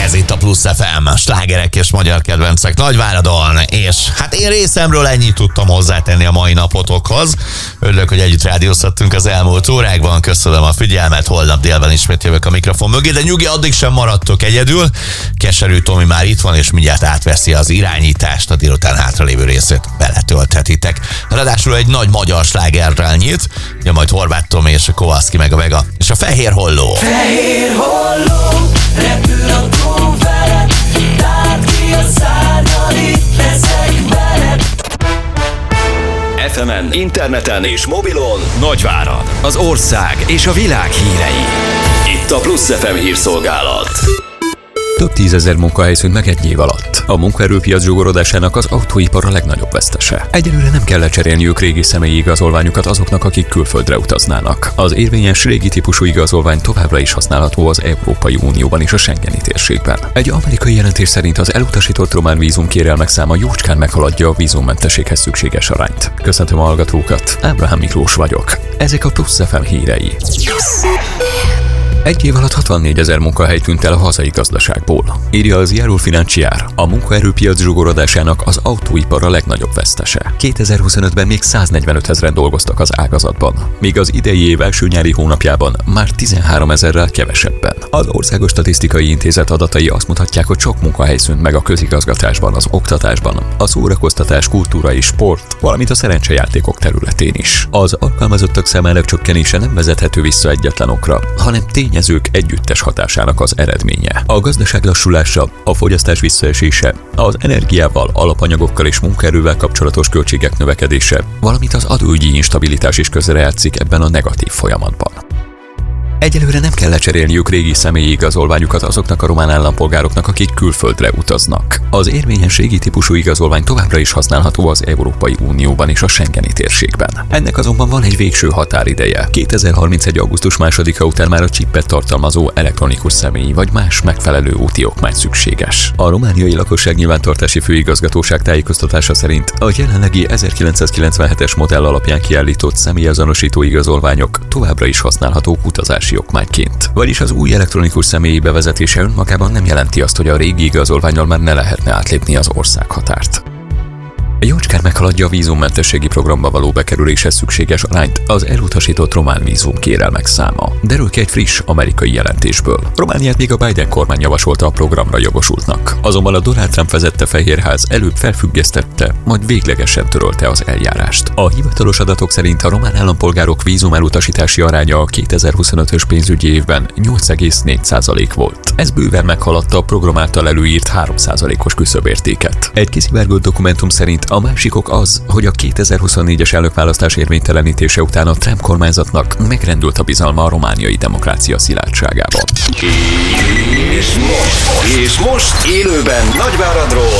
Ez itt a Plusz FM, slágerek és magyar kedvencek Nagyváradon, és hát én részemről ennyit tudtam hozzátenni a mai napotokhoz. Örülök, hogy együtt rádióztattunk az elmúlt órákban, köszönöm a figyelmet, holnap délben ismét jövök a mikrofon mögé, de nyugi, addig sem maradtok egyedül. Keserű Tomi már itt van, és mindjárt átveszi az irányítást, a délután hátralévő részét beletölthetitek. Ráadásul egy nagy magyar slágerrel nyit, ugye majd Horváth Tomi és a Kowalski meg a Vega, és a Fehér Holló. Fehér holló, repül a tó veled, tárd ki a szárnyait, leszek veled. FM-en, interneten és mobilon Nagyvárad, az ország és a világ hírei. Itt a Plusz FM hírszolgálat. Több tízezer munkahely szűnt meg egy év alatt. A munkaerőpiac zsugorodásának az autóipar a legnagyobb vesztese. Egyelőre nem kell lecserélniük régi személyi igazolványukat azoknak, akik külföldre utaznának. Az érvényes régi típusú igazolvány továbbra is használható az Európai Unióban és a Schengeni térségben. Egy amerikai jelentés szerint az elutasított román vízumkérelmek száma jócskán meghaladja a vízummentességhez szükséges arányt. Köszöntöm a hallgatókat, Ábrahám Miklós vagyok. Ezek a Plusz FM hírei. Egy év alatt 64 000 munkahely tűnt el a hazai gazdaságból, írja az Járul Financiár. A munkaerőpiac zsugorodásának az autóipar a legnagyobb vesztese. 2025-ben még 145 000 dolgoztak az ágazatban, míg az idei év első nyári hónapjában már 13 000-rel kevesebben. Az Országos Statisztikai Intézet adatai azt mutatják, hogy sok munkahely szűnt meg a közigazgatásban, az oktatásban, a szórakoztatás, kultúra és sport, valamint a szerencsejátékok területén is. Az alkalmazottak számának csökkenése nem vezethető vissza egyetlen okra, hanem tényezők együttes hatásának az eredménye. A gazdaság lassulása, a fogyasztás visszaesése, az energiával, alapanyagokkal és munkaerővel kapcsolatos költségek növekedése, valamint az adóügyi instabilitás is közrejátszik ebben a negatív folyamatban. Egyelőre nem kell lecserélniük régi személyi igazolványukat azoknak a román állampolgároknak, akik külföldre utaznak. Az érvényes régi típusú igazolvány továbbra is használható az Európai Unióban és a Schengeni térségben. Ennek azonban van egy végső határideje. 2031. augusztus 2-a után már a csippet tartalmazó elektronikus személyi vagy más megfelelő úti okmány szükséges. A romániai lakosságnyilvántartási főigazgatóság tájékoztatása szerint a jelenlegi 1997-es modell alapján kiállított személyazonosító igazolványok továbbra is használhatók utazási okmányként. Vagyis az új elektronikus személyi bevezetése önmagában nem jelenti azt, hogy a régi igazolvánnyal már ne lehetne átlépni az országhatárt. Jócskán meghaladja a vízummentességi programba való bekerüléshez szükséges arányt az elutasított román vízumkérelmek száma. Derül ki egy friss amerikai jelentésből. Romániát még a Biden kormány javasolta a programra jogosultnak. Azonban a Donald Trump vezette Fehérház előbb felfüggesztette, majd véglegesen törölte az eljárást. A hivatalos adatok szerint a román állampolgárok vízum elutasítási aránya a 2025-ös pénzügyi évben 8,4% volt. Ez bőven meghaladta a program által előírt 3%-os küszöbértéket. Egy kiszivárgott dokumentum szerint a másik ok az, hogy a 2024-es elnökválasztás érvénytelenítése után a Trump kormányzatnak megrendült a bizalma a romániai demokrácia szilárdságában. És most élőben Nagyváradról